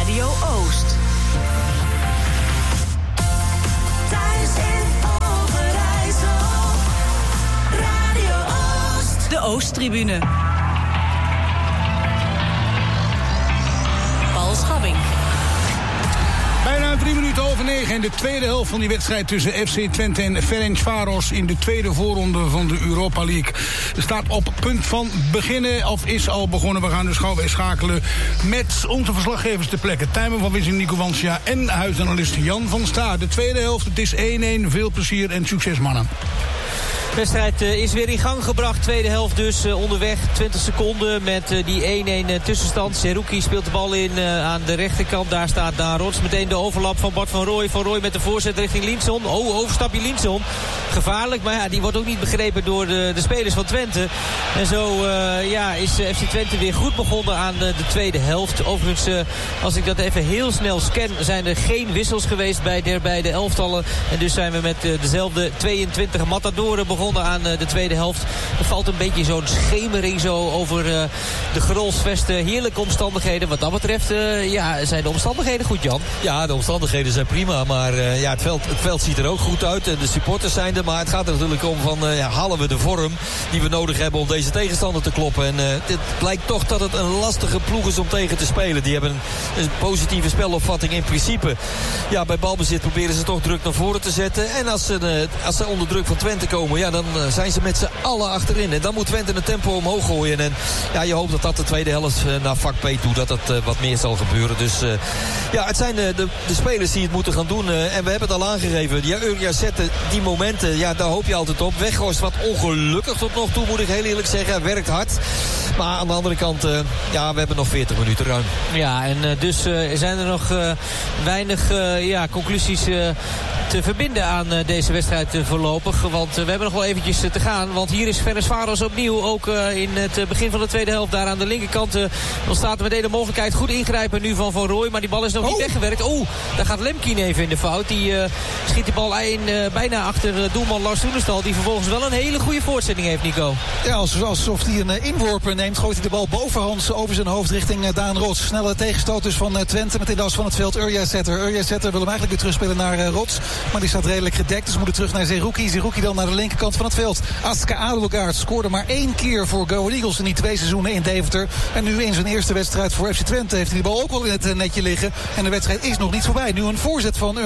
Radio Oost. Thuis in Overijssel. Radio Oost. De Oosttribune. Paul Schabbing. Bijna 9:03 in de tweede helft van die wedstrijd tussen FC Twente en Ferencváros in de tweede voorronde van de Europa League. Er staat op punt van beginnen, of is al begonnen. We gaan dus gauw weer schakelen met onze verslaggevers ter plekke. Tijmen van Wissing, Nico Wansja en huisanalist Jan van Staar. De tweede helft, het is 1-1. Veel plezier en succes, mannen. De wedstrijd is weer in gang gebracht. Tweede helft dus onderweg. 20 seconden met die 1-1 tussenstand. Zerouki speelt de bal in aan de rechterkant. Daar staat Daan Rots. Meteen de overlap van Bart van Rooij. Van Rooij met de voorzet richting Linson. Overstapje Linson. Gevaarlijk, maar ja, die wordt ook niet begrepen door de spelers van Twente. En zo is FC Twente weer goed begonnen aan de tweede helft. Overigens, als ik dat even heel snel scan, zijn er geen wissels geweest bij beide elftallen. En dus zijn we met dezelfde 22 matadoren begonnen aan de tweede helft. Er valt een beetje zo'n schemering zo over de Grolsvesten. Heerlijke omstandigheden. Wat dat betreft zijn de omstandigheden goed, Jan. Ja, de omstandigheden zijn prima. Maar het veld ziet er ook goed uit. En de supporters zijn er. Maar het gaat er natuurlijk om van halen we de vorm die we nodig hebben om deze tegenstander te kloppen. En het blijkt toch dat het een lastige ploeg is om tegen te spelen. Die hebben een positieve spelopvatting in principe. Ja, bij balbezit proberen ze toch druk naar voren te zetten. En als ze onder druk van Twente komen, ja, dan zijn ze met z'n allen achterin. En dan moet Twente het tempo omhoog gooien. En ja, je hoopt dat de tweede helft naar vak P toe, dat wat meer zal gebeuren. Dus het zijn de spelers die het moeten gaan doen. En we hebben het al aangegeven. Ja, Urja zetten die momenten, ja, daar hoop je altijd op. Weghorst wat ongelukkig tot nog toe, moet ik heel eerlijk zeggen. Hij werkt hard. Maar aan de andere kant, we hebben nog 40 minuten ruim. Ja, en dus zijn er nog weinig conclusies te verbinden aan deze wedstrijd voorlopig. Want we hebben nog wel eventjes te gaan. Want hier is Ferencváros opnieuw. Ook in het begin van de tweede helft. Daar aan de linkerkant ontstaat er meteen de mogelijkheid. Goed ingrijpen nu van Van Rooij. Maar die bal is nog niet weggewerkt. Daar gaat Lemkin even in de fout. Die schiet de bal bijna achter doelman Lars Oenerstal. Die vervolgens wel een hele goede voortzetting heeft, Nico. Ja, alsof hij een inworper neemt. Gooit hij de bal bovenhands over zijn hoofd richting Daan Rots. Snelle tegenstoot dus van Twente met in de as van het veld Urja Zetter. Urja Zetter wil hem eigenlijk weer terugspelen naar Rots. Maar die staat redelijk gedekt. Dus moet het terug naar Zerouki. Zerouki dan naar de linkerkant van het veld. Aska Adelgaard scoorde maar 1 keer voor Go Eagles in die 2 seizoenen in Deventer. En nu in zijn eerste wedstrijd voor FC Twente heeft hij die bal ook wel in het netje liggen. En de wedstrijd is nog niet voorbij. Nu een voorzet van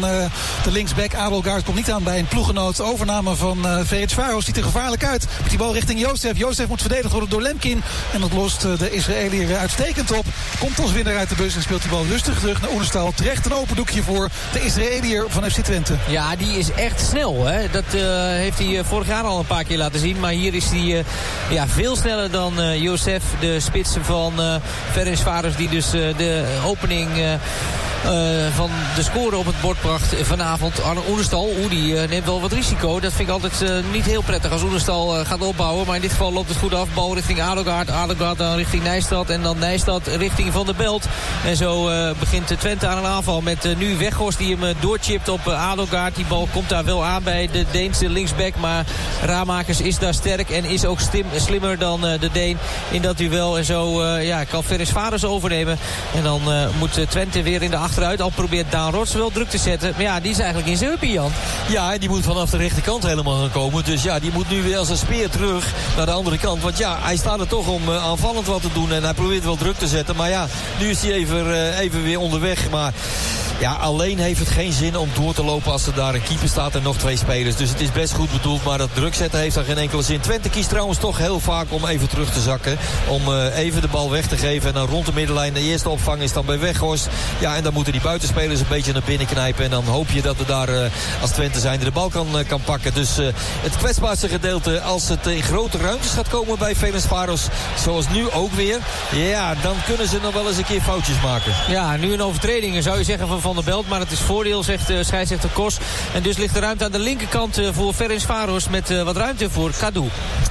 de linksback. Adelgaard komt niet aan bij een ploeggenoot. Overname van Ferencváros ziet er gevaarlijk uit. Met die bal richting Jozef. Jozef moet verdedigd worden door Lemkin. En dat lost de Israëliër uitstekend op. Komt als winnaar uit de bus en speelt die bal rustig terug naar Oenerstal. Terecht een open doekje voor de Israëliër van FC Twente. Ja, die is echt snel. Hè? Dat heeft hij vorig jaar al een paar keer laten zien. Maar hier is hij veel sneller dan Jozef, de spits van Ferencváros, die dus de opening van de score op het bord bracht vanavond. Arne Oenerstal, die neemt wel wat risico. Dat vind ik altijd niet heel prettig als Oenerstal gaat opbouwen. Maar in dit geval loopt het goed af. Bal richting Adelgaard. Adelgaard dan richting Nijstad. En dan Nijstad richting Van der Belt. En zo begint Twente aan een aanval met nu Weghorst die hem doorchipt op Adelgaard. Die bal komt daar wel aan bij de Deense linksback. Maar Ramakers is daar sterk en is ook slimmer dan de Deen in dat duel. En zo kan Ferencváros overnemen. En dan moet Twente weer in de achteruit. Al probeert Daan Rots wel druk te zetten. Maar ja, die is eigenlijk in zijn huppie, Jan. Ja, die moet vanaf de rechterkant helemaal gaan komen. Dus ja, die moet nu weer als een speer terug naar de andere kant. Want ja, hij staat er toch om aanvallend wat te doen. En hij probeert wel druk te zetten. Maar ja, nu is hij even weer onderweg. Maar ja, alleen heeft het geen zin om door te lopen als er daar een keeper staat en nog 2 spelers. Dus het is best goed bedoeld, maar dat druk zetten heeft daar geen enkele zin. Twente kiest trouwens toch heel vaak om even terug te zakken. Om even de bal weg te geven en dan rond de middenlijn. De eerste opvang is dan bij Weghorst. Ja, en dan moeten die buitenspelers een beetje naar binnen knijpen. En dan hoop je dat we daar als Twente zijnde de bal kan pakken. Dus het kwetsbaarste gedeelte, als het in grote ruimtes gaat komen bij Ferencváros, zoals nu ook weer, ja, dan kunnen ze nog wel eens een keer foutjes maken. Ja, nu een overtreding zou je zeggen van der Belt. Maar het is voordeel, zegt scheidsrechter Kos. En dus ligt de ruimte aan de linkerkant voor Ferencváros met wat ruimte voor Kadou.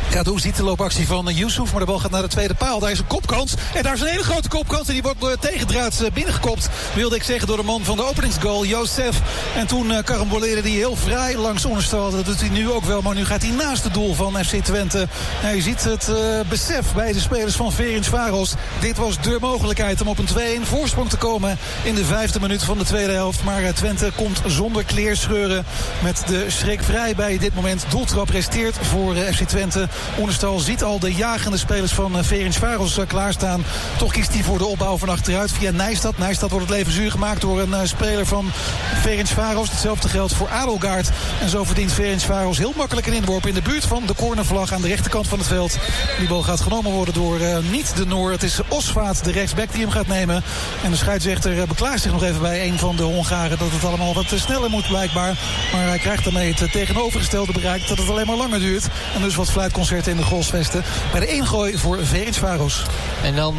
Kadou ziet de loopactie van Yusuf, maar de bal gaat naar de tweede paal. Daar is een kopkans. En daar is een hele grote kopkans. En die wordt tegendraads binnengekopt, wilde ik zeggen, door de man van de openingsgoal, Josef. En toen karamboleerde hij heel vrij langs Oenerstal. Dat doet hij nu ook wel, maar nu gaat hij naast het doel van FC Twente. Ja, je ziet het besef bij de spelers van Ferencváros. Dit was de mogelijkheid om op een 2-1 voorsprong te komen in de 5e minuut van de tweede helft. Maar Twente komt zonder kleerscheuren met de schrik vrij bij dit moment. Doeltrap resteert voor FC Twente. Oenerstal ziet al de jagende spelers van Ferencváros klaarstaan. Toch kiest hij voor de opbouw van achteruit via Nijstad. Nijstad wordt het leven zuur gemaakt door een speler van Ferencváros. Hetzelfde geldt voor Adelgaard. En zo verdient Ferencváros heel makkelijk een inworp in de buurt van de cornervlag aan de rechterkant van het veld. Die bal gaat genomen worden door niet de Noor. Het is Osvaat, de rechtsback, die hem gaat nemen. En de scheidsrechter beklaagt zich nog even bij een van de Hongaren dat het allemaal wat sneller moet blijkbaar. Maar hij krijgt daarmee het tegenovergestelde bereikt, dat het alleen maar langer duurt. En dus wat fluitconcerten in de goalsvesten bij de ingooi voor Ferencváros. En dan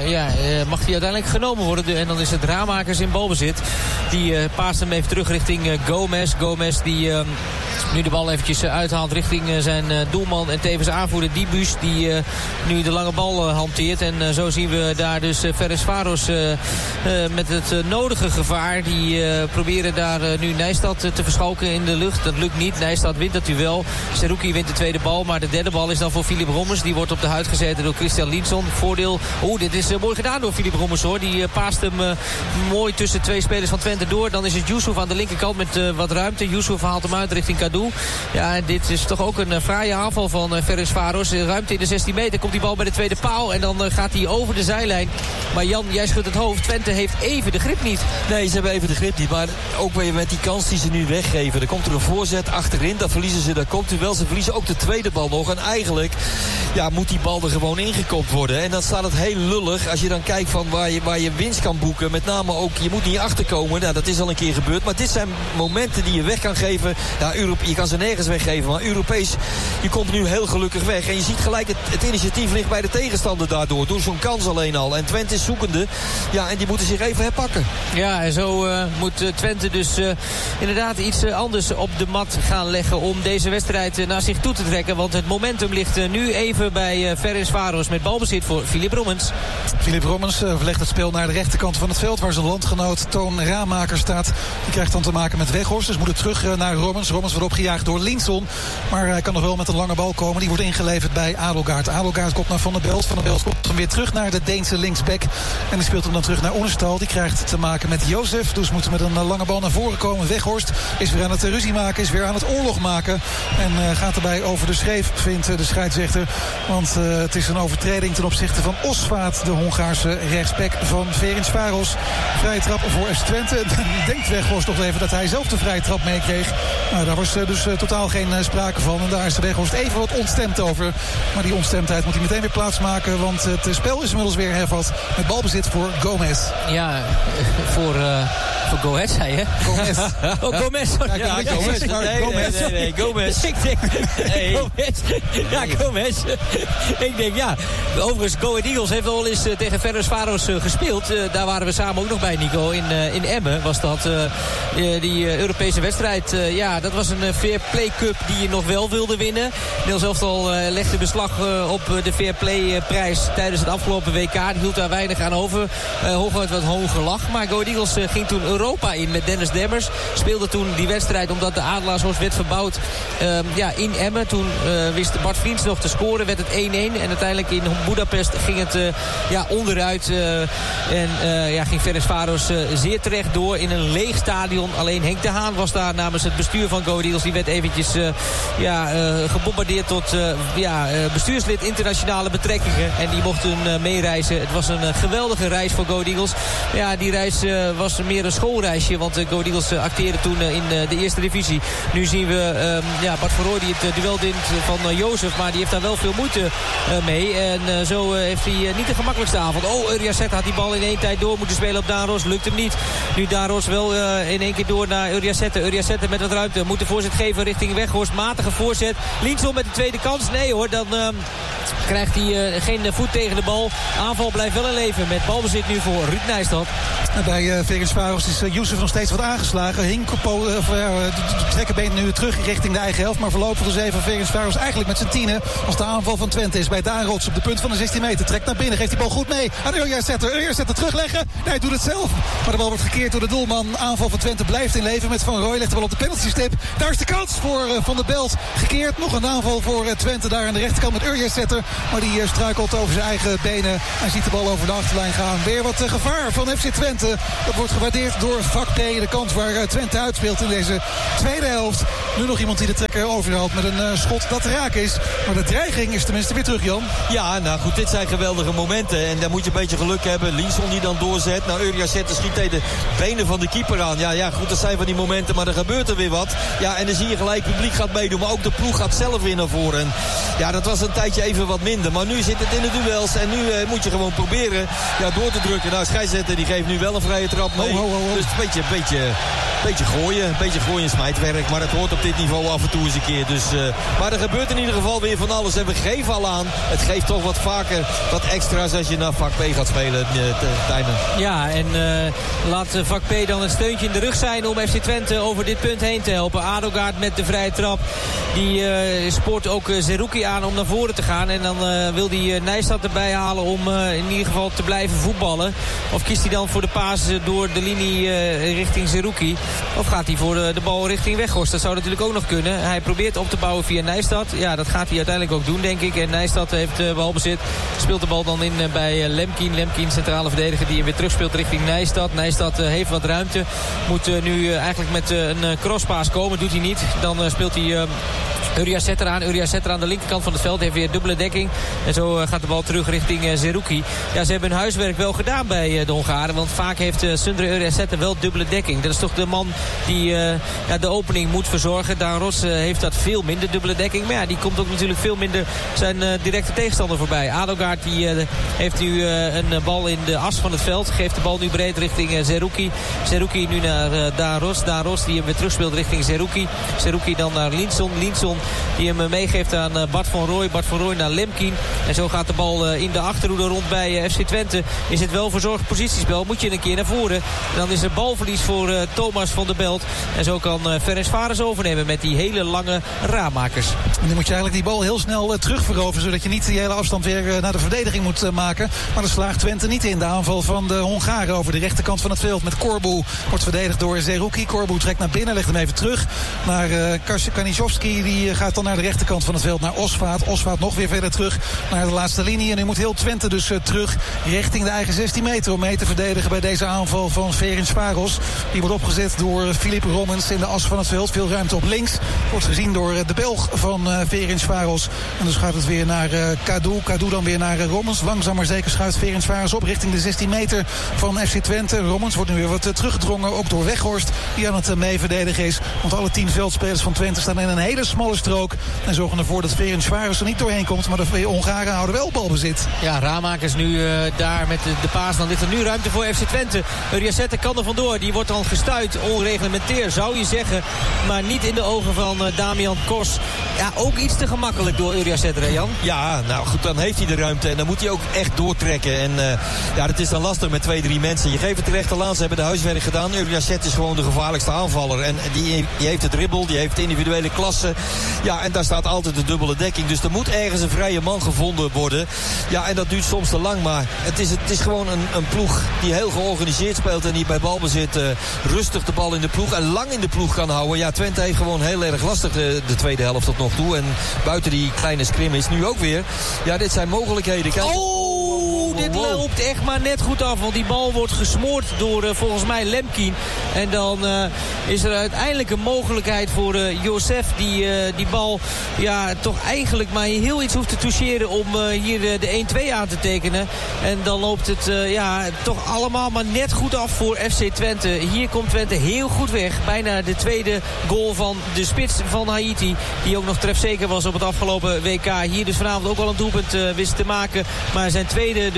mag hij uiteindelijk genomen worden. En dan is het Raamakers in balbezit. Die paast hem even terug richting Gomez. Gomez die nu de bal eventjes uithaalt richting zijn doelman en tevens aanvoerder Dibuš, die nu de lange bal hanteert. En zo zien we daar dus Ferencváros met het nodige gevaar. Die proberen daar nu Nijstad te verschalken in de lucht. Dat lukt niet. Nijstad wint dat duel. Seruki wint de tweede bal. Maar de derde bal is dan voor Philip Rommers. Die wordt op de huid gezet door Christian Linson. Voordeel. Dit is mooi gedaan door Philip Rommers, hoor. Die paast hem mooi tussen twee spelers van Twente door. Dan is het Yusuf aan de linkerkant met wat ruimte. Yusuf haalt hem uit richting Kadou. Ja, dit is toch ook een fraaie aanval van Ferencváros. Ruimte in de 16 meter. Komt die bal bij de tweede paal. En dan gaat hij over de zijlijn. Maar Jan, jij schudt het hoofd. Twente heeft even de grip niet. Nee, ze hebben even de grip niet. Maar ook weer met die kans die ze nu weggeven. Er komt er een voorzet achterin. Dat verliezen ze. Dat komt u wel. Ze verliezen ook de tweede bal nog. En eigenlijk moet die bal er gewoon ingekopt worden. En dan staat het heel lullig. Als je dan kijkt van waar je winst kan boeken. Met name ook, je moet niet achterkomen. Nou, dat is al een keer gebeurd. Maar dit zijn momenten die je weg kan geven. Ja, je kan ze nergens weggeven. Maar Europees, je komt nu heel gelukkig weg. En je ziet gelijk, het initiatief ligt bij de tegenstander daardoor. Door zo'n kans alleen al. En Twente is zoekende. Ja, en die moeten zich even herpakken. Ja, en zo moet Twente dus inderdaad iets anders op de mat gaan leggen om deze wedstrijd naar zich toe te trekken. Want het momentum ligt nu even bij Ferencváros met balbezit voor Philip Rommens. Philip Rommens verlegt het spel naar de rechterkant van het veld waar zijn landgenoot Toon Raamakers staat. Die krijgt dan te maken met Weghorst. Dus moet het terug naar Rommens. Rommens wordt opgejaagd door Linson. Maar hij kan nog wel met een lange bal komen. Die wordt ingeleverd bij Adelgaard. Adelgaard komt naar Van der Belt. Van der Belt komt hem weer terug naar de Deense linksback. En die speelt hem dan terug naar Oenerstal. Die krijgt te maken met Jozef. Dus moet met een lange bal naar voren komen. Weghorst is weer aan het ruzie maken. Is weer aan het oorlog maken. En gaat erbij over de schreef, vindt de scheidsrechter. Want het is een overtreding ten opzichte van Osvaat, de Hongaarse rechtsback van Ferencváros. Vrije trap voor FC Twente. Denkt Weghorst nog even dat hij zelf de vrije trap meekreeg. Nou, daar was dus totaal geen sprake van. En daar is de Weghorst even wat ontstemd over. Maar die ontstemdheid moet hij meteen weer plaatsmaken. Want het spel is inmiddels weer hervat. Met balbezit voor Gomez. Ja, voor Go Ahead, zei je? Gomez. Oh, Gomez. Ja, Gomez. Nee, Gomez. Ik denk, Gomez. Ja, Gomez. Ik denk, ja. Overigens, Go Ahead Eagles heeft al eens tegen Ferencváros gespeeld. Daar waren we samen ook nog bij, Nico. In Emmen was dat die Europese wedstrijd. Ja, dat was een Fair Play Cup die je nog wel wilde winnen. Nederlands elftal legde beslag op de Fair Play prijs tijdens het afgelopen WK. Die hield daar weinig aan over. Hooguit wat hoger lag. Maar Go Ahead Eagles ging toen Europa in met Dennis Demmers. Speelde toen die wedstrijd omdat de Adelaarshorst werd verbouwd in Emmen. Toen wist Bart Vriends nog te scoren. Werd het 1-1. En uiteindelijk in Budapest ging het onderuit. Ging Ferencváros zeer terecht door in een leeg stadion. Alleen Henk de Haan was daar namens het bestuur van Go Ahead Eagles. Die werd eventjes gebombardeerd tot bestuurslid internationale betrekkingen. En die mochten meereizen. Het was een geweldige reis voor Go Ahead Eagles. Ja, die reis was meer een schoolreisje. Want Go Ahead Eagles acteerde toen in de eerste divisie. Nu zien we Bart van Rooij die het duel wint van Jozef. Maar die heeft daar wel veel moeite mee. En zo heeft hij niet de gemakkelijkste avond. Urjazet had die bal in één tijd door moeten spelen op Daan Ros. Lukt hem niet. Nu Daan Ros wel in één keer door naar Urjazet. Urjazet met wat ruimte. Moet de voorzet geven richting Weghorst. Matige voorzet. Linson met de tweede kans. Nee hoor, dan krijgt hij geen voet tegen de bal. Aanval blijft wel in leven met balbezit nu voor Ruud Nijstad. Bij Ferencváros is Youssef nog steeds wat aangeslagen. Trekken been nu terug richting de eigen helft. Maar voorlopig dus even Ferencváros eigenlijk met zijn tienen. Als de aanval van Twente is bij Daan Rots op de punt van de 16 meter. Trekt naar binnen, geeft die bal goed mee aan Urjazetter. Urjazetter terugleggen. Nee, hij doet het zelf. Maar de bal wordt gekeerd door de doelman. Aanval van Twente blijft in leven met Van Rooij. Legt de bal op de penaltystip. Daar is de kans voor Van der Belt. Gekeerd. Nog een aanval voor Twente daar aan de rechterkant met Urjazetter. Maar die struikelt over zijn eigen benen. En ziet de bal over de achterlijn gaan. Weer wat gevaar van FC Twente. Dat wordt gewaardeerd door vak B. De kant waar Twente uitspeelt in deze tweede helft. Nu nog iemand die de trekker overhaalt met een schot dat raak is. Maar de dreiging is tenminste weer terug, Jan. Ja, nou goed, dit zijn geweldige momenten. En daar moet je een beetje geluk hebben. Linson die dan doorzet. Nou, Urjazetter schiet tegen de benen van de keeper aan. Ja, goed, dat zijn van die momenten. Maar er gebeurt er weer wat. Ja, en dan zie je gelijk, het publiek gaat meedoen. Maar ook de ploeg gaat zelf weer naar voren. En ja, dat was een tijdje even wat minder. Maar nu zit het in de duels. En nu moet je gewoon proberen door te drukken. Nou, scheidsrechter die geeft nu wel een vrije trap mee. Dus een beetje gooien. Een beetje gooien en smijtwerk. Maar het hoort op dit niveau af en toe eens een keer. Dus, maar er gebeurt in ieder geval weer van alles. En we geven al aan. Het geeft toch wat vaker wat extra's als je naar vak P gaat spelen, Tijmen. Ja, en laat vak P dan een steuntje in de rug zijn om FC Twente over dit punt heen te helpen. Adogaard met de vrije trap. Die spoort ook Zerouki aan om naar voren te gaan. En dan wil hij Nijstad erbij halen om in ieder geval te blijven voetballen. Of kiest hij dan voor de paas door de linie richting Zerouki? Of gaat hij voor de bal richting Weghorst? Dat zou natuurlijk ook nog kunnen. Hij probeert op te bouwen via Nijstad. Ja, dat gaat hij uiteindelijk ook doen, denk ik. En Nijstad heeft balbezit. Speelt de bal dan in bij Lemkin. Lemkin, centrale verdediger, die hem weer terugspeelt richting Nijstad. Nijstad heeft wat ruimte. Moet nu eigenlijk met een crosspaas komen. Doet hij niet. Dan speelt hij Urjazetter aan. Urjazetter aan de linkerkant van het veld. Heeft weer dubbele dekking. En zo gaat de bal terug richting Zerouki. Ja, ze hebben hun huiswerk wel gedaan bij de Hongaren. Want vaak heeft Sundre Urjazetter wel dubbele dekking. Dat is toch de man die de opening moet verzorgen. Daan Rots heeft dat veel minder dubbele dekking. Maar ja, die komt ook natuurlijk veel minder zijn directe tegenstander voorbij. Adogaard die heeft nu een bal in de as van het veld. Geeft de bal nu breed richting Zerouki. Zerouki nu naar Daan Rots. Daan Rots die hem weer terugspeelt richting Zerouki. Zerouki dan naar Linson. Linson die hem meegeeft aan Bart van Rooij. Bart van Rooij naar Lemkin. En zo gaat de bal in de achterhoede rond bij FC Twente. Is het wel verzorgd positiespel. Moet je een keer naar voren. En dan is er balverlies voor Thomas van der Belt. En zo kan Ferencváros overnemen met die hele lange raammakers. En dan moet je eigenlijk die bal heel snel terugveroveren. Zodat je niet die hele afstand weer naar de verdediging moet maken. Maar dat slaagt Twente niet in. De aanval van de Hongaren over de rechterkant van het veld met Corbu. Wordt verdedigd door Zerouki. Corbu trekt naar binnen. Legt hem even terug naar Kanizovski. Die gaat dan naar de rechterkant van het veld. Naar Osvaat. Osvaat nog weer verder terug naar de laatste linie. En nu moet heel Twente dus terug richting de eigen 16 meter. Om mee te verdedigen bij deze aanval van Ferencváros. Die wordt opgezet door Philippe Rommens in de as van het veld. Veel ruimte op links. Wordt gezien door de Belg van Ferencváros. En dus gaat het weer naar Kadou. Kadou dan weer naar Rommens. Langzaam maar zeker schuift Ferencváros op richting de 16 meter van FC Twente. Rommens wordt nu weer wat teruggedrongen. Ook door Weghorst die aan het meeverdedigen is. Want alle 10 veldspelers van Twente staan in een hele smalle strook. En zorgen ervoor dat Ferencváros er niet doorheen komt. Maar de Hongaren houden wel balbezit. Ja, Ramakers nu daar met de paas. Dan ligt er nu ruimte voor FC Twente. Urjazetter kan er vandoor. Die wordt dan gestuit. Onreglementair zou je zeggen. Maar niet in de ogen van Damian Kos. Ja, ook iets te gemakkelijk door Urjazetter, hè Jan? Ja, nou goed, dan heeft hij de ruimte. En dan moet hij ook echt doortrekken. En ja, dat is dan lastig met 2-3 mensen. Je geeft het terecht al aan. Ze hebben de huiswerk gedaan. Urjazetter is gewoon de gevaarlijkste aanvaller. En die heeft het dribbel. Die heeft de individuele klasse. Ja, en daar staat altijd de dubbele dekking. Dus er moet ergens een vrije man gevonden worden. Ja, en dat duurt soms te lang. Maar het is gewoon een ploeg die heel georganiseerd speelt. En die bij balbezit rustig de bal in de ploeg. En lang in de ploeg kan houden. Ja, Twente heeft gewoon heel erg lastig de tweede helft tot nog toe. En buiten die kleine scrimmage nu ook weer. Ja, dit zijn mogelijkheden. Kijk. Dit loopt echt maar net goed af. Want die bal wordt gesmoord door volgens mij Lemkin. En dan is er uiteindelijk een mogelijkheid voor Youssef. Die bal toch eigenlijk maar heel iets hoeft te toucheren om hier de 1-2 aan te tekenen. En dan loopt het toch allemaal maar net goed af voor FC Twente. Hier komt Twente heel goed weg. Bijna de tweede goal van de spits van Haiti. Die ook nog trefzeker was op het afgelopen WK. Hier dus vanavond ook al een doelpunt wist te maken. Maar zijn tweede dus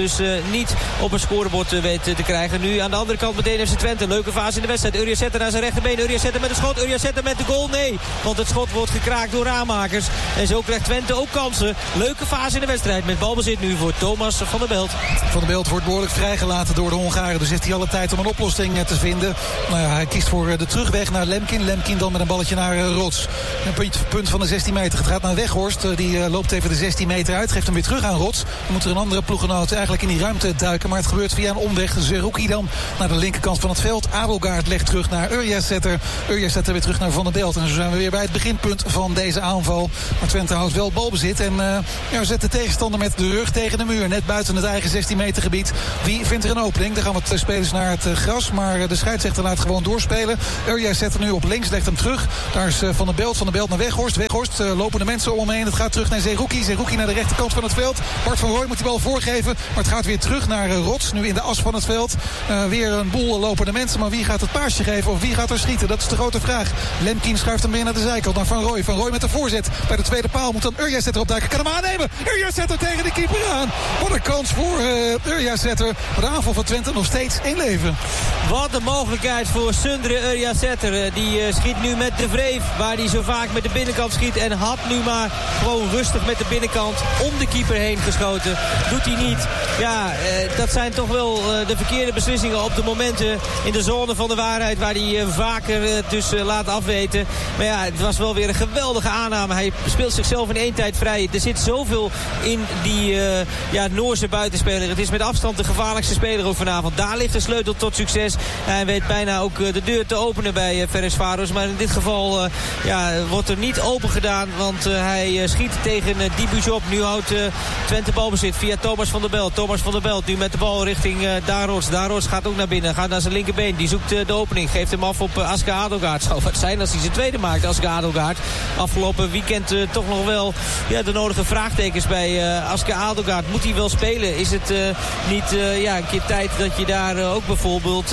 dus niet op een scorebord weet te krijgen. Nu aan de andere kant meteen FC Twente. Leuke fase in de wedstrijd. Urjazetter naar zijn rechterbeen. Urjazetter met een schot. Urjazetter met de goal. Nee, want het schot wordt gekraakt door Ramakers. En zo krijgt Twente ook kansen. Leuke fase in de wedstrijd. Met balbezit nu voor Thomas van der Belt. Van der Belt wordt behoorlijk vrijgelaten door de Hongaren. Dus heeft hij alle tijd om een oplossing te vinden. Nou ja, hij kiest voor de terugweg naar Lemkin. Lemkin dan met een balletje naar Rots. Een punt van de 16 meter. Het gaat naar Weghorst. Die loopt even de 16 meter uit. Geeft hem weer terug aan Rots. Dan moet er een andere ploeggenoot eigenlijk in die ruimte duiken. Maar het gebeurt via een omweg. Zerouki dan naar de linkerkant van het veld. Adelgaard legt terug naar Urjazetter. Urjazetter weer terug naar Van der Belt. En zo zijn we weer bij het beginpunt van deze aanval. Maar Twente houdt wel balbezit. En zet de tegenstander met de rug tegen de muur. Net buiten het eigen 16 meter gebied. Wie vindt er een opening? Dan gaan we het spelers naar het gras. Maar de scheidsrechter laat gewoon doorspelen. Urjazetter nu op links. Legt hem terug. Daar is Van der Belt. Van der Belt naar Weghorst. Weghorst lopen de mensen om hem heen. Het gaat terug naar Zerouki. Zerouki naar de rechterkant van het veld. Bart van Rooij moet die bal voorgeven. Maar het gaat weer terug naar Rots. Nu in de as van het veld. Weer een boel lopende mensen. Maar wie gaat het paasje geven? Of wie gaat er schieten? Dat is de grote vraag. Lemkin schuift hem weer naar de zijkant. Naar Van Rooij. Van Rooij met de voorzet. Bij de tweede paal moet dan Urjazetter opduiken. Kan hem aannemen. Urjazetter tegen de keeper aan. Wat een kans voor Urjazetter. Maar de aanval van Twente nog steeds in leven. Wat een mogelijkheid voor Sundre Urjazetter. Die schiet nu met de Vreef. Waar hij zo vaak met de binnenkant schiet. En had nu maar gewoon rustig met de binnenkant om de keeper heen geschoten. Doet hij niet. Ja, dat zijn toch wel de verkeerde beslissingen op de momenten in de zone van de waarheid. Waar hij vaker dus laat afweten. Maar ja, het was wel weer een geweldige aanname. Hij speelt zichzelf in één tijd vrij. Er zit zoveel in die Noorse buitenspeler. Het is met afstand de gevaarlijkste speler ook vanavond. Daar ligt de sleutel tot succes. Hij weet bijna ook de deur te openen bij Ferencváros. Maar in dit geval wordt er niet open gedaan. Want hij schiet tegen Dibuzop. Nu houdt Twente balbezit via Thomas van der Belt. Thomas van der Belt nu met de bal richting Daarots. Daarots gaat ook naar binnen. Gaat naar zijn linkerbeen. Die zoekt de opening. Geeft hem af op Asker Adelgaard. Zou wat zijn als hij zijn tweede maakt, Asker Adelgaard. Afgelopen weekend toch nog wel de nodige vraagtekens bij Asker Adelgaard. Moet hij wel spelen? Is het niet een keer tijd dat je daar ook bijvoorbeeld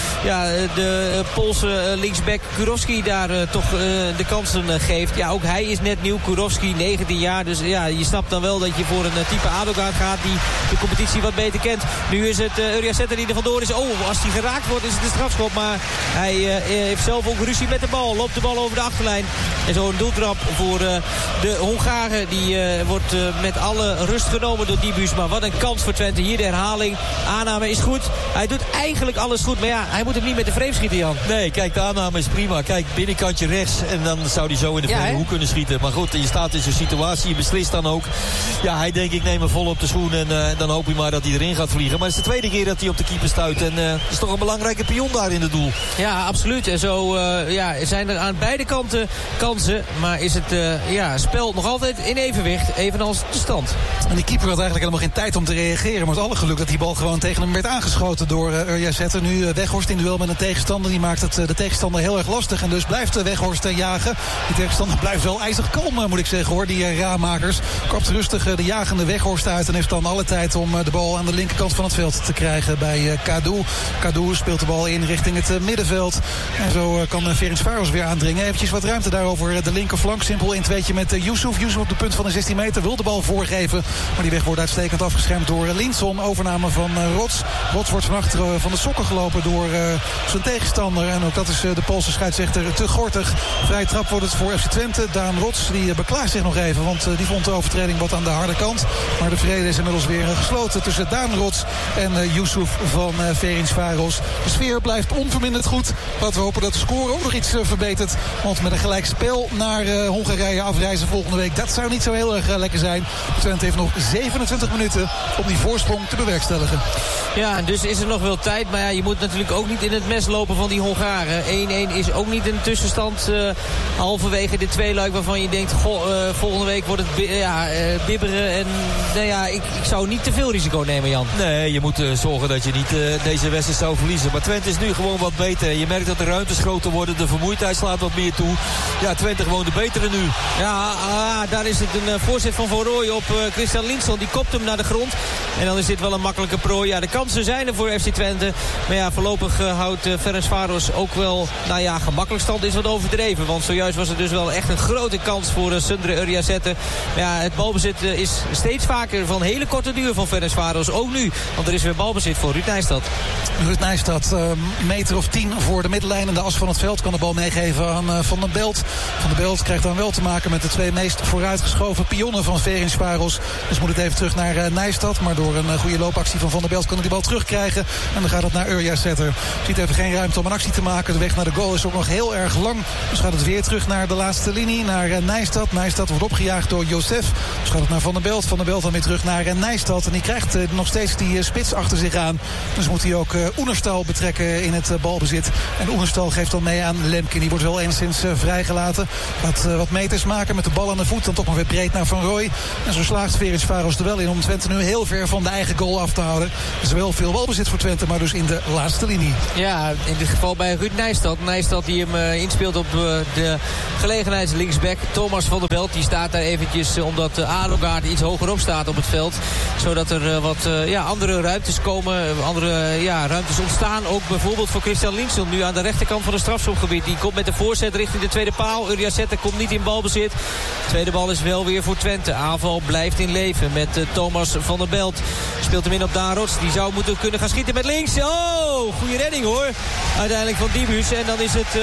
de Poolse linksback Kurowski daar toch de kansen geeft. Ja, ook hij is net nieuw. Kurowski, 19 jaar. Dus ja, je snapt dan wel dat je voor een type Adelgaard gaat die de competitie wat beter kent. Nu is het Urjazetter die er vandoor is. Oh, als hij geraakt wordt is het een strafschop. Maar hij heeft zelf ook ruzie met de bal. Loopt de bal over de achterlijn. En zo een doeltrap voor de Hongaren. Die wordt met alle rust genomen door Dibus. Maar wat een kans voor Twente. Hier de herhaling. Aanname is goed. Hij doet eigenlijk alles goed. Maar ja, hij moet hem niet met de vreemd schieten, Jan. Nee, kijk, de aanname is prima. Kijk, binnenkantje rechts. En dan zou hij zo in de verre hoek kunnen schieten. Maar goed, je staat in zo'n situatie. Je beslist dan ook. Ja, hij denkt, ik neem hem vol op de schoen. En dan hoop je maar dat hij erin gaat vliegen. Maar het is de tweede keer dat hij op de keeper stuit. En het is toch een belangrijke pion daar in het doel. Ja, absoluut. En zo zijn er aan beide kanten kansen. Maar is het spel nog altijd in evenwicht. Evenals de stand. En die keeper had eigenlijk helemaal geen tijd om te reageren. Maar het alle geluk dat die bal gewoon tegen hem werd aangeschoten door Urjazetter. Nu Weghorst in duel met een tegenstander. Die maakt het de tegenstander heel erg lastig. En dus blijft Weghorst jagen. Die tegenstander blijft wel ijzig kalm, moet ik zeggen hoor. Die Ramakers kapt rustig de jagende Weghorst uit. En heeft dan alle tijd om de bal aan de linkerkant van het veld te krijgen bij Kadou. Kadou speelt de bal in richting het middenveld. En zo kan Ferencváros weer aandringen. Eventjes wat ruimte daarover de linkerflank. Simpel in tweetje met Yusuf. Yusuf op de punt van de 16 meter wil de bal voorgeven. Maar die weg wordt uitstekend afgeschermd door Linson. Overname van Rots. Rots wordt van achteren van de sokken gelopen door zijn tegenstander. En ook dat is de Poolse scheidsrechter te gortig. Vrije trap wordt het voor FC Twente. Daan Rots die beklaagt zich nog even. Want die vond de overtreding wat aan de harde kant. Maar de vrede is inmiddels weer gesloten tussen Daan Rots en Yusuf van Ferencváros. De sfeer blijft onverminderd goed. Laten we hopen dat de score ook nog iets verbetert. Want met een gelijkspel naar Hongarije afreizen volgende week. Dat zou niet zo heel erg lekker zijn. Twente heeft nog 27 minuten om die voorsprong te bewerkstelligen. Ja, dus is er nog wel tijd. Maar ja, je moet natuurlijk ook niet in het mes lopen van die Hongaren. 1-1 is ook niet een tussenstand halverwege dit tweeluik waarvan je denkt, volgende week wordt het bibberen. En nou ja, ik zou niet te veel risico nemen, Jan. Nee, je moet zorgen dat je niet deze wedstrijd zou verliezen. Maar Twente is nu gewoon wat beter. Je merkt dat de ruimtes groter worden. De vermoeidheid slaat wat meer toe. Ja, Twente gewoon de betere nu. Ja, daar is het een voorzet van Van Rooij op Christian Linson. Die kopt hem naar de grond. En dan is dit wel een makkelijke prooi. Ja, de kansen zijn er voor FC Twente. Maar ja, voorlopig houdt Ferencváros ook wel, gemakkelijk stand is wat overdreven. Want zojuist was het dus wel echt een grote kans voor Sundre Urjazetter. Ja, het balbezit is steeds vaker van hele korte duur van Ferencvaros ook nu. Want er is weer balbezit voor Ruud Nijstad. Ruud Nijstad, meter of 10 voor de middenlijn en de as van het veld. Kan de bal meegeven aan Van der Belt. Van der Belt krijgt dan wel te maken met de twee meest vooruitgeschoven pionnen van Ferencvaros. Dus moet het even terug naar Nijstad. Maar door een goede loopactie van der Belt kan hij die bal terugkrijgen. En dan gaat het naar Urjasetter. Ziet even geen ruimte om een actie te maken. De weg naar de goal is ook nog heel erg lang. Dus gaat het weer terug naar de laatste linie. Naar Nijstad. Nijstad wordt opgejaagd door Josef. Dus gaat het naar Van der Belt. Van der Belt dan weer terug naar Nijstad. En die krijgt nog steeds die spits achter zich aan. Dus moet hij ook Oenerstal betrekken in het balbezit. En Oenerstal geeft dan mee aan Lemke. Die wordt wel enigszins vrijgelaten. Gaat wat meters maken met de bal aan de voet. Dan toch maar weer breed naar Van Rooij. En zo slaagt Ferencvaros er wel in om Twente nu heel ver van de eigen goal af te houden. Er is wel veel balbezit voor Twente, maar dus in de laatste linie. Ja, in dit geval bij Ruud Nijstad. Nijstad die hem inspeelt op de gelegenheidslinksback. Thomas van der Belt, die staat daar eventjes omdat Adelgaard iets hogerop staat op het veld. Zodat er wat andere ruimtes komen. Andere ruimtes ontstaan. Ook bijvoorbeeld voor Christian Linson. Nu aan de rechterkant van het strafschopgebied. Die komt met de voorzet richting de tweede paal. Urjasetter komt niet in balbezit. De tweede bal is wel weer voor Twente. Aanval blijft in leven met Thomas van der Belt. Speelt hem in op Daan Rots. Die zou moeten kunnen gaan schieten met links. Oh, goede redding hoor. Uiteindelijk van Diebus. En dan is het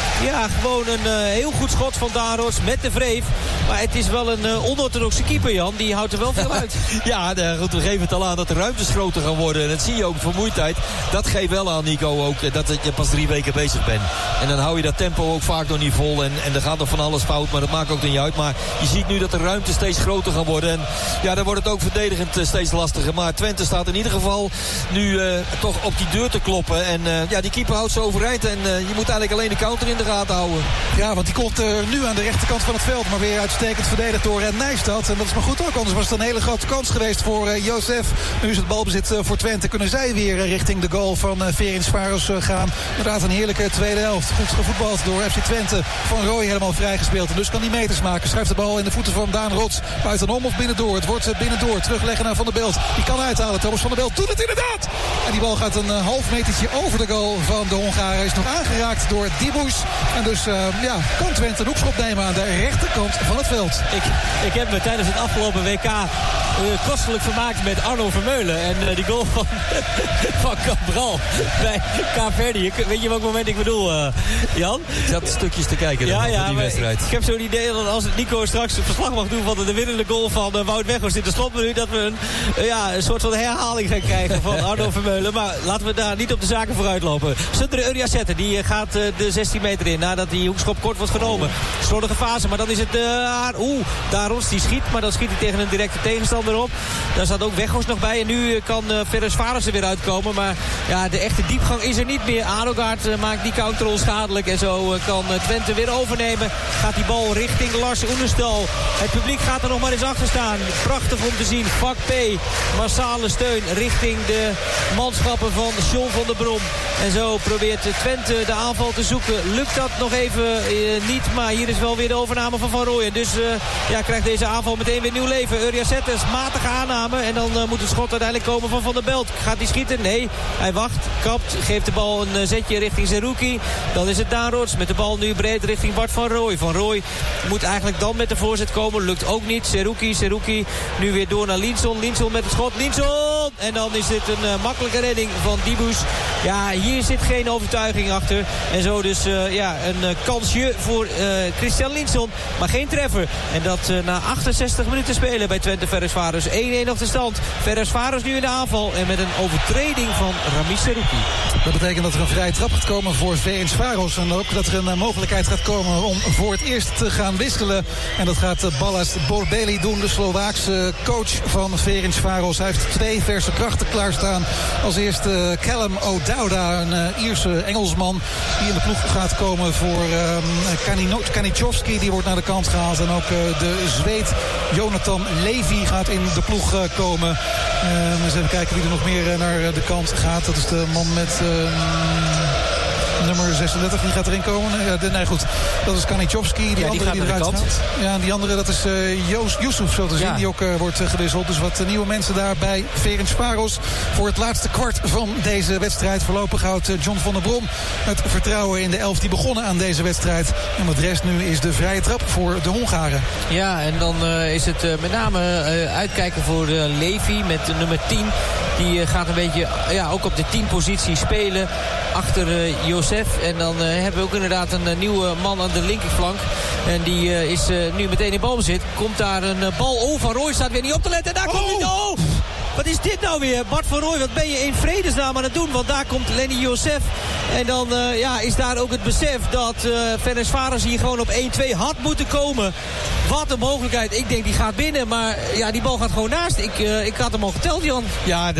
gewoon een heel goed schot van Daan Rots met de vreef. Maar het is wel een onorthodoxe keeper, Jan. Die houdt er wel veel uit. Ja, goed, we geven het al aan dat de ruimtes groter gaan worden. En dat zie je ook, vermoeidheid. Dat geeft wel aan, Nico, ook dat je pas 3 weken bezig bent. En dan hou je dat tempo ook vaak nog niet vol. En er gaat nog van alles fout, maar dat maakt ook niet uit. Maar je ziet nu dat de ruimtes steeds groter gaan worden. En ja, dan wordt het ook verdedigend steeds lastiger. Maar Twente staat in ieder geval nu toch op die deur te kloppen. En die keeper houdt ze overeind. En je moet eigenlijk alleen de counter in de gaten houden. Ja, want die komt nu aan de rechterkant van het veld. Maar weer uitstekend verdedigd door Nijstad. En dat is maar goed ook, anders was het een hele grote kans geweest voor Josef. Nu is het balbezit voor Twente. Kunnen zij weer richting de goal van Ferencvaros gaan. Inderdaad een heerlijke tweede helft. Goed gevoetbald door FC Twente. Van Rooij helemaal vrijgespeeld. En dus kan hij meters maken. Schuift de bal in de voeten van Daan Rots. Buitenom of binnendoor. Het wordt binnendoor. Terugleggen naar Van der Belt. Die kan uithalen. Thomas van der Belt doet het inderdaad. En die bal gaat een half metertje over de goal van de Hongaren. Is nog aangeraakt door Diebus. En dus kan Twente een hoekschop nemen aan de rechterkant van het veld. Ik heb me tijdens het afgelopen WK kostelijk vermaakt met Arno Vermeulen. En die goal van Cabral bij Kaapverdi. Weet je welk moment ik bedoel, Jan? Ik zat stukjes te kijken van die wedstrijd. Ik heb zo'n idee dat als Nico straks een verslag mag doen van de winnende goal van Wout Weghorst in de slotminuut, dat we een soort van herhaling gaan krijgen van Arno Vermeulen. Maar laten we daar niet op de zaken vooruit lopen. Sundre Urjasetter, die gaat de 16 meter in nadat die hoekschop kort wordt genomen. Slordige fase, maar dan is het Daaros die schiet, maar dan schiet hij tegen een directe tegenstander op. Daar staat ook Weghorst nog bij en nu kan Ferencvaros er weer uitkomen. Maar ja, de echte diepgang is er niet meer. Adelgaard maakt die counter onschadelijk en zo kan Twente weer overnemen. Gaat die bal richting Lars Oenerstal. Het publiek gaat er nog maar eens achter staan. Prachtig om te zien. Vak P, massale steun richting de manschappen van John van der Brom. En zo probeert Twente de aanval te zoeken. Lukt dat nog even niet, maar hier is wel weer de overname van Van Rooij. Dus krijgt deze aanval meteen weer nieuw leven. Urjasetter, matige aanname. En dan moet het schot uiteindelijk komen van Van der Belt. Gaat hij schieten? Nee. Hij wacht, kapt, geeft de bal een zetje richting Zerouki. Dan is het Daan Rots met de bal nu breed richting Bart van Rooij. Van Rooij moet eigenlijk dan met de voorzet komen. Lukt ook niet. Zerouki nu weer door naar Linson. Linson met het schot. Linson! En dan is dit een makkelijke redding van Diebus. Ja, hier zit geen overtuiging achter. En zo dus een kansje voor Christian Linson. Maar geen treffer. En dat na 68 minuten spelen bij Twente Ferencvaros. 1-1 op de stand. Ferencvaros nu in de aanval. En met een overtreding van Ramiz Zerouki. Dat betekent dat er een vrije trap gaat komen voor Ferencvaros. En ook dat er een mogelijkheid gaat komen om voor het eerst te gaan wisselen. En dat gaat Balázs Borbély doen, de Slovaakse coach van Ferencvaros. Hij heeft 2 verse krachten klaarstaan. Als eerste Callum O'Dowda, een Ierse Engelsman die in de ploeg gaat komen voor Kanichovski. Die wordt naar de kant gehaald. En ook de Zweed Jonathan Levy gaat in de ploeg komen. Eens even kijken wie er nog meer naar de kant gaat. Dat is de man met Nummer 36, die gaat erin komen. Nee, goed. Dat is Kanichowski. Die andere die eruit gaat. Ja, en die andere, dat is Yusuf, zo te zien. Die ook wordt gewisseld. Dus wat nieuwe mensen daar bij Ferencváros. Voor het laatste kwart van deze wedstrijd. Voorlopig houdt John van der Brom het vertrouwen in de 11 die begonnen aan deze wedstrijd. En wat rest nu is de vrije trap voor de Hongaren. Ja, en dan is het met name uitkijken voor Levy met nummer 10. Die gaat een beetje ook op de 10-positie spelen achter Josef. En dan hebben we ook inderdaad een nieuwe man aan de linkerflank. En die is nu meteen in balbezit. Komt daar een bal Van Rooij staat weer niet op te letten. En daar komt hij. Oh! Wat is dit nou weer? Bart van Rooij, wat ben je in vredesnaam aan het doen? Want daar komt Lenny Josef. En dan is daar ook het besef dat Ferencváros hier gewoon op 1-2 had moeten komen. Wat een mogelijkheid. Ik denk die gaat binnen. Maar ja, die bal gaat gewoon naast. Ik had hem al geteld, Jan. Ja,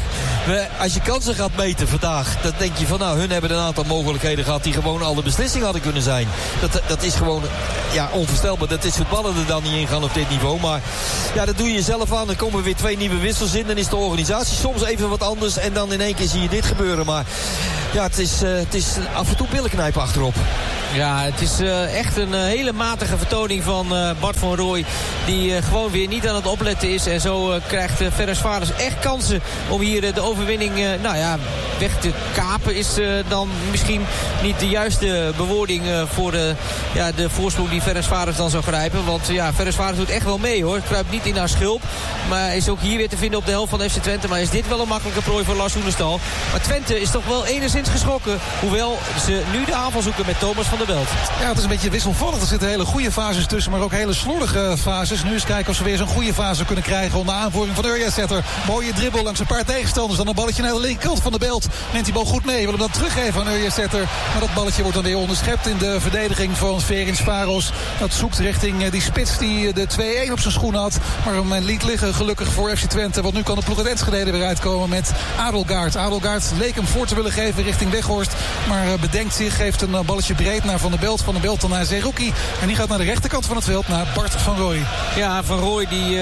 als je kansen gaat meten vandaag, dan denk je van hun hebben een aantal mogelijkheden gehad die gewoon al de beslissing hadden kunnen zijn. Dat is gewoon onvoorstelbaar. Dat is voetballen er dan niet in gaan op dit niveau. Maar ja, dat doe je zelf aan. Dan komen weer 2 nieuwe wissels in. Dan is de organisatie soms even wat anders. En dan in één keer zie je dit gebeuren. Maar ja, het is af en toe billenknijpen achterop. Ja, het is echt een hele matige vertoning van Bart van Rooij. Die gewoon weer niet aan het opletten is. En zo krijgt Ferencváros echt kansen om hier de overwinning weg te kapen. Is dan misschien niet de juiste bewoording voor de voorsprong die Ferencváros dan zou grijpen. Want ja, Ferencváros doet echt wel mee hoor. Kruipt niet in haar schulp. Maar is ook hier weer te vinden op de helft van FC Twente. Maar is dit wel een makkelijke prooi voor Lars Oenestal. Maar Twente is toch wel enigszins geschrokken. Hoewel ze nu de aanval zoeken met Thomas van der Belt. Ja, het is een beetje wisselvallig. Er zitten hele goede fases tussen, maar ook hele slordige fases. Nu eens kijken of ze weer zo'n goede fase kunnen krijgen onder aanvoering van Urjasetter. Mooie dribbel langs een paar tegenstanders. Dan een balletje naar de linkerkant van de Belt. Neemt die bal goed mee. Wil hem dan teruggeven aan Urjasetter. Maar dat balletje wordt dan weer onderschept in de verdediging van Ferencváros. Dat zoekt richting die spits die de 2-1 op zijn schoen had. Maar hem liet liggen gelukkig voor FC Twente. Want nu kan de ploeg uit Enschede weer uitkomen met Adelgaard. Adelgaard leek hem voor te willen geven richting Weghorst. Maar bedenkt zich, geeft een balletje breed naar Van der Belt. Van der Belt dan naar Zerouki. En die gaat naar de rechterkant van het veld, naar Bart van Rooij. Ja, Van Rooij die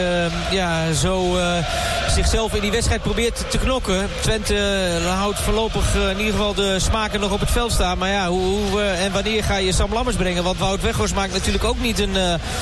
zo zichzelf in die wedstrijd probeert te knokken. Twente houdt voorlopig in ieder geval de smaken nog op het veld staan. Maar ja, hoe en wanneer ga je Sam Lammers brengen? Want Wout Weghorst maakt natuurlijk ook niet een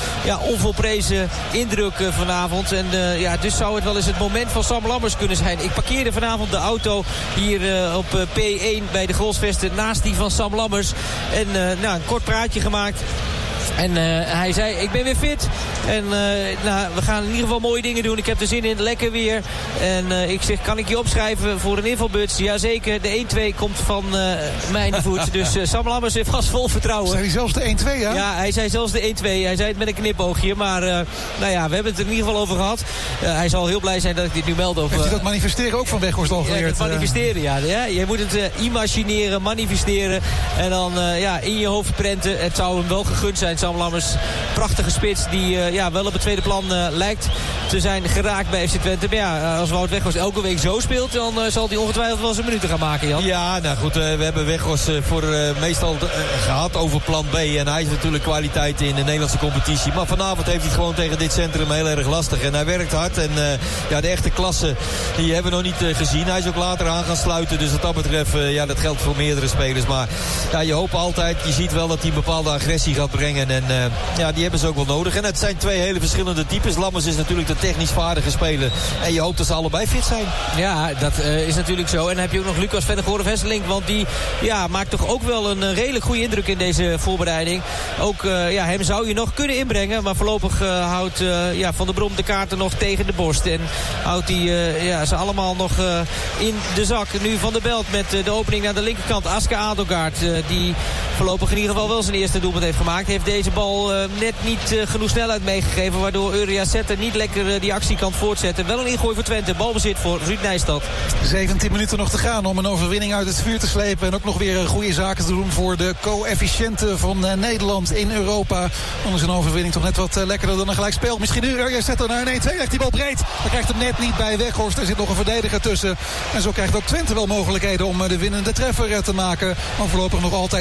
onvolprezen indruk vanavond. En dus zou het wel eens het moment van Sam Lammers kunnen zijn. Ik parkeerde vanavond de auto hier op P1 bij de Grolsvesten naast die van Sam Lammers. En een kort praatje gemaakt. En hij zei, ik ben weer fit. En we gaan in ieder geval mooie dingen doen. Ik heb er zin in, lekker weer. En ik zeg, kan ik je opschrijven voor een invalbuts? Jazeker, de 1-2 komt van mij in de voet. Dus Sam Lammers heeft vast vol vertrouwen. Zei hij zelfs de 1-2, ja? Ja, hij zei zelfs de 1-2. Hij zei het met een knipoogje. Maar we hebben het er in ieder geval over gehad. Hij zal heel blij zijn dat ik dit nu meld. Heeft hij dat manifesteren ook van Weghorst al geleerd? Ja, manifesteren, ja. Je moet het imagineren, manifesteren. En dan in je hoofd prenten. Het zou hem wel gegund zijn, Sam Lammers. Prachtige spits die wel op het tweede plan lijkt te zijn geraakt bij FC Twente. Maar ja, als Wout Weghorst elke week zo speelt, dan zal hij ongetwijfeld wel zijn minuten gaan maken, Jan. Ja, nou goed, we hebben Weghorst meestal gehad over plan B. En hij is natuurlijk kwaliteit in de Nederlandse competitie. Maar vanavond heeft hij het gewoon tegen dit centrum heel erg lastig. En hij werkt hard. En de echte klasse, die hebben we nog niet gezien. Hij is ook later aan gaan sluiten. Dus wat dat betreft, dat geldt voor meerdere spelers. Maar je hoopt altijd, je ziet wel dat hij een bepaalde agressie gaat brengen. En die hebben ze ook wel nodig. En het zijn twee hele verschillende types. Lammers is natuurlijk de technisch vaardige speler. En je hoopt dat ze allebei fit zijn. Ja, dat is natuurlijk zo. En dan heb je ook nog Lucas Vennegoor-Wesseling. Want die maakt toch ook wel een redelijk goede indruk in deze voorbereiding. Ook hem zou je nog kunnen inbrengen. Maar voorlopig houdt Van der Brom de kaarten nog tegen de borst. En houdt hij ze allemaal nog in de zak. Nu Van der Belt met de opening naar de linkerkant. Aska Adelgaard, die voorlopig in ieder geval wel zijn eerste doelpunt heeft gemaakt. Heeft deze bal net niet genoeg snelheid meegegeven. Waardoor Urjasetter niet lekker die actie kan voortzetten. Wel een ingooi voor Twente. Balbezit voor Ruud Nijstad. 17 minuten nog te gaan om een overwinning uit het vuur te slepen. En ook nog weer goede zaken te doen voor de coëfficiënten van Nederland in Europa. Dan is een overwinning toch net wat lekkerder dan een gelijkspel. Misschien nu Urjasetter naar een 1-2. Legt die bal breed. Maar krijgt hem net niet bij Weghorst. Er zit nog een verdediger tussen. En zo krijgt ook Twente wel mogelijkheden om de winnende treffer te maken. Maar voorlopig nog altijd die 1-1.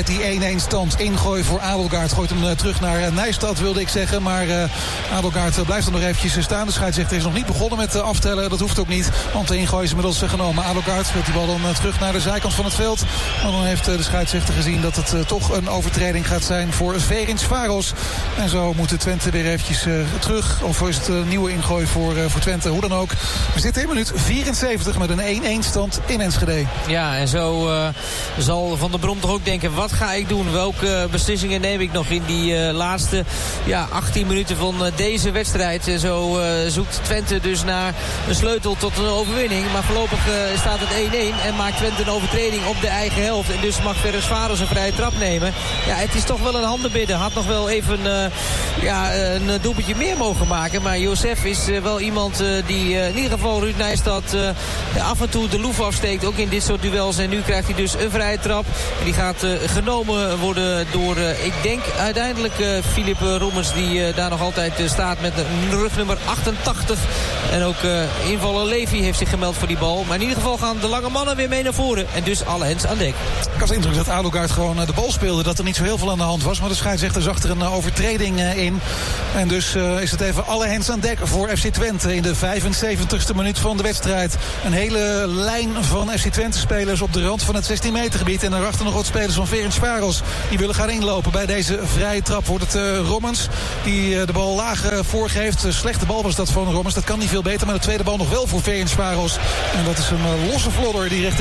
1-1 stand. Ingooi voor Adelgaard. Gooit hem terug naar Nijstad, wilde ik zeggen. Maar Adelgaard blijft er nog eventjes staan. De scheidsrechter is nog niet begonnen met aftellen. Dat hoeft ook niet, want de ingooi is inmiddels genomen. Adelgaard speelt die bal dan terug naar de zijkant van het veld. Maar dan heeft de scheidsrechter gezien dat het toch een overtreding gaat zijn voor Ferencváros. En zo moet Twente weer eventjes terug. Of is het een nieuwe ingooi voor Twente? Hoe dan ook. We zitten in minuut 74 met een 1-1 stand in Enschede. Ja, en zo zal Van der Brom toch ook denken, wat ga ik doen? Welke beslissingen neem ik nog in die laatste 18 minuten van deze wedstrijd? En zo zoekt Twente dus naar een sleutel tot een overwinning. Maar voorlopig staat het 1-1 en maakt Twente een overtreding op de eigen helft. En dus mag Ferencváros een vrije trap nemen. Ja, het is toch wel een handenbidden. Had nog wel even een doelpuntje meer mogen maken. Maar Josef is wel iemand die in ieder geval Ruud Nijstad af en toe de loef afsteekt. Ook in dit soort duels. En nu krijgt hij dus een vrije trap. En die gaat genomen worden door, ik denk uiteindelijk Filip Roemens. Die daar nog altijd staat met een rugnummer 88. En ook invaller Levy heeft zich gemeld voor die bal. Maar in ieder geval gaan de lange mannen weer mee naar voren. En dus alle hens aan dek. Ik had de indruk dat Adelgaard gewoon de bal speelde. Dat er niet zo heel veel aan de hand was. Maar de scheidsrechter zag er een overtreding in. En dus is het even alle hens aan dek voor FC Twente. In de 75ste minuut van de wedstrijd. Een hele lijn van FC Twente spelers op de rand van het 16 meter gebied. En daarachter nog wat spelers van Ferencváros. Die willen gaan inlopen bij deze vrije trap. Wordt het Rommens die de bal laag voorgeeft. Slechte bal was dat van Rommens. Dat kan niet veel beter. Maar de tweede bal nog wel voor Ferencváros. En dat is een losse vlodder die richting